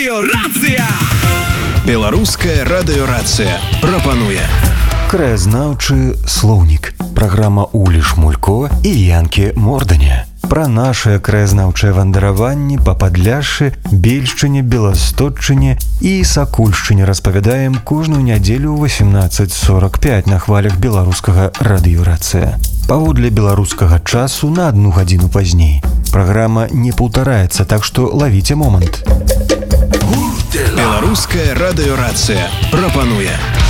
Радыёрацыя! Беларуская радыёрацыя прапануе краязнаўчы слоўнік. Праграма Улі Шмулько і Янкі Морданя. Пра нашыя краязнаўчыя вандраванні па Падляшшы, Бельшчыне, Беластотчыне і Сакульшчыне распавядаем кожную нядзелю ў 18:45 на хвалях беларускага радыёрацыя. Паводле беларускага часу на 1 гадзіну пазней. Праграма не паўтараецца, так што лавіце момант. Беларуская радыёрацыя прапануе